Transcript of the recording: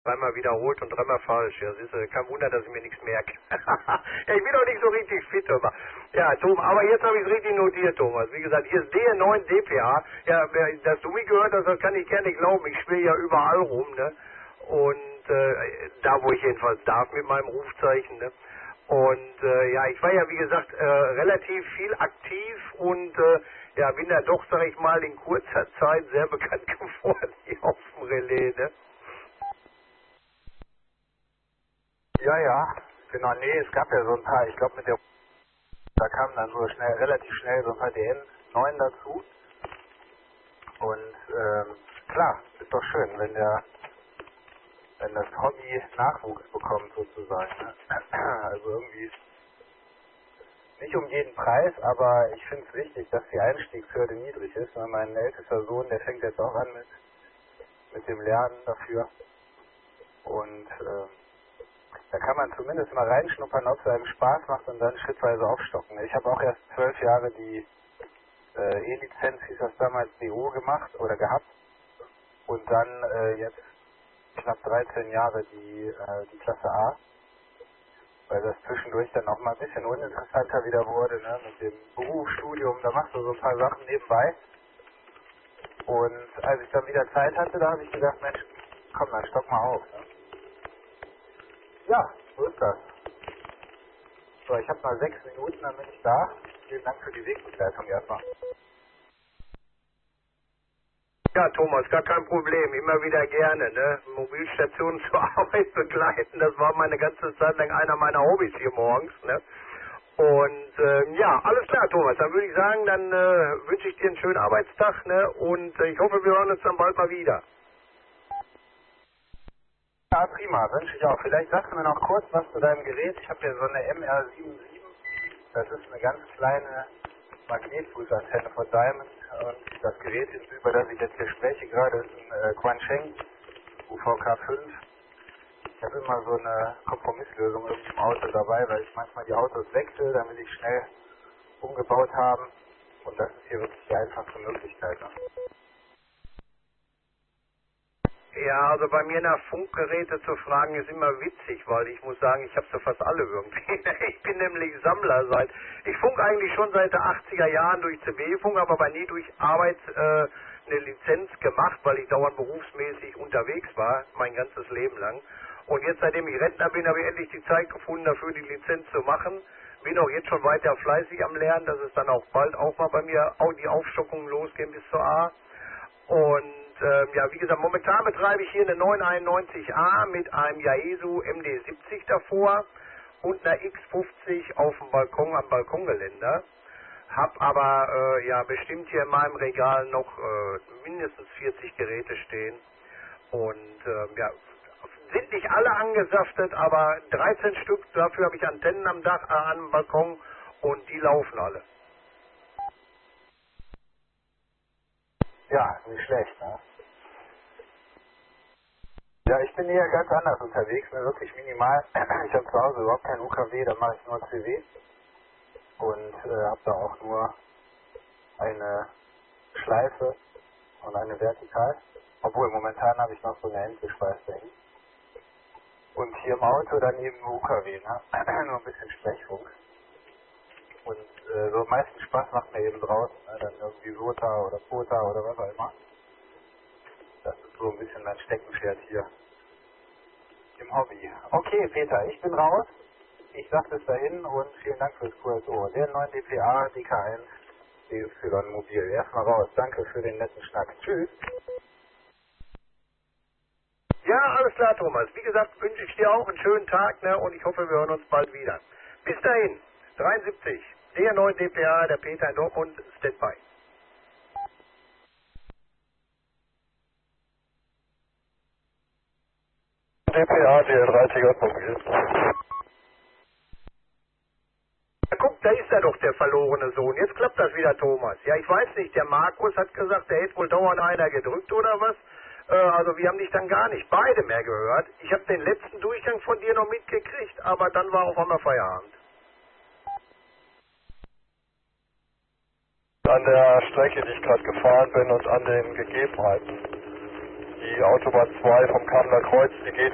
Dreimal wiederholt und dreimal falsch. Ja, siehst du, kein Wunder, dass ich mir nichts merke. Ja, ich bin doch nicht so richtig fit, aber. Ja, Tom, aber jetzt habe ich es richtig notiert, Thomas. Wie gesagt, hier ist D9 DPA. Ja, dass du mich gehört hast, das kann ich gerne glauben. Ich spiele ja überall rum, ne? Und da, wo ich jedenfalls darf mit meinem Rufzeichen, ne? Und ja, ich war ja, wie gesagt, relativ viel aktiv und ja, bin da doch, sag ich mal, in kurzer Zeit sehr bekannt geworden hier auf dem Relais, ne? Ja, ja, genau, nee, es gab ja so ein paar, ich glaube da kamen dann so relativ schnell so ein paar DN9 dazu. Und klar, ist doch schön, wenn das Hobby Nachwuchs bekommt sozusagen. Ne? Also irgendwie nicht um jeden Preis, aber ich finde es wichtig, dass die Einstiegshürde niedrig ist. Weil mein ältester Sohn, der fängt jetzt auch an mit dem Lernen dafür. Und da kann man zumindest mal reinschnuppern, ob es einem Spaß macht und dann schrittweise aufstocken. Ich habe auch erst 12 Jahre die E-Lizenz, hieß das damals, DO gemacht oder gehabt. Und dann jetzt knapp 13 Jahre die Klasse A. Weil das zwischendurch dann auch mal ein bisschen uninteressanter wieder wurde, ne, mit dem Berufsstudium. Da machst du so ein paar Sachen nebenbei. Und als ich dann wieder Zeit hatte, da habe ich gedacht, Mensch, komm, dann stock mal auf. Ne? Ja, so ist das. So, ich habe mal 6 Minuten, dann bin ich da. Vielen Dank für die Wegbegleitung erstmal. Ja, Thomas, gar kein Problem. Immer wieder gerne, ne? Mobilstationen zur Arbeit begleiten, das war meine ganze Zeit lang einer meiner Hobbys hier morgens, ne? Und ja, alles klar, Thomas. Dann würde ich sagen, dann wünsche ich dir einen schönen Arbeitstag, ne? Und ich hoffe, wir hören uns dann bald mal wieder. Ja, prima, wünsche ich auch. Vielleicht sagst du mir noch kurz was zu deinem Gerät. Ich habe hier so eine MR77. Das ist eine ganz kleine Magnetfußantenne von Diamond. Und das Gerät, über das ich jetzt hier spreche, gerade ist ein Quansheng UVK5. Ich habe immer so eine Kompromisslösung irgendwie im Auto dabei, weil ich manchmal die Autos wechsle, damit ich schnell umgebaut haben. Und das ist hier wirklich die einfachste Möglichkeit. Ne? Ja, also bei mir nach Funkgeräte zu fragen ist immer witzig, weil ich muss sagen, ich habe sie fast alle irgendwie. Ich bin nämlich Sammler ich funk eigentlich schon seit den 80er Jahren durch CB-Funk, habe aber nie durch Arbeit eine Lizenz gemacht, weil ich dauernd berufsmäßig unterwegs war, mein ganzes Leben lang. Und jetzt, seitdem ich Rentner bin, habe ich endlich die Zeit gefunden, dafür die Lizenz zu machen. Bin auch jetzt schon weiter fleißig am Lernen, dass es dann auch bald auch mal bei mir auch die Aufstockungen losgehen bis zur A. Und ja, wie gesagt, momentan betreibe ich hier eine 991A mit einem Yaesu MD70 davor und einer X50 auf dem Balkon am Balkongeländer. Hab aber ja bestimmt hier in meinem Regal noch mindestens 40 Geräte stehen. Und ja, sind nicht alle angesaftet, aber 13 Stück, dafür habe ich Antennen am Dach, am Balkon und die laufen alle. Ja, nicht schlecht, ne? Ja, ich bin hier ganz anders unterwegs, ne? Wirklich minimal. Ich habe zu Hause überhaupt kein UKW, da mache ich nur CW. Und habe da auch nur eine Schleife und eine Vertikal. Obwohl, momentan habe ich noch so eine Endgespeiste hängen. Und hier im Auto dann eben UKW, ne? Nur ein bisschen Sprechfunk. Und so am meisten Spaß macht mir eben draußen, ne? Dann irgendwie SOTA oder POTA oder was auch immer. Das ist so ein bisschen mein Steckenpferd hier im Hobby. Okay, Peter, ich bin raus. Ich sag bis dahin und vielen Dank fürs QSO. Der 9 DPA, DK1, DY Mobil. Erstmal raus. Danke für den netten Schnack. Tschüss. Ja, alles klar, Thomas. Wie gesagt, wünsche ich dir auch einen schönen Tag, ne? Und ich hoffe, wir hören uns bald wieder. Bis dahin, 73, der 9 DPA, der Peter in Dortmund, Standby. DPA, der 30er Mobil. Ja, guck, da ist er doch, der verlorene Sohn. Jetzt klappt das wieder, Thomas. Ja, ich weiß nicht, der Markus hat gesagt, der hätte wohl dauernd einer gedrückt oder was. Also wir haben dich dann gar nicht beide mehr gehört. Ich habe den letzten Durchgang von dir noch mitgekriegt, aber dann war auf einmal Feierabend. An der Strecke, die ich gerade gefahren bin und an den Gegebenheiten. Die Autobahn 2 vom Kamener Kreuz, die geht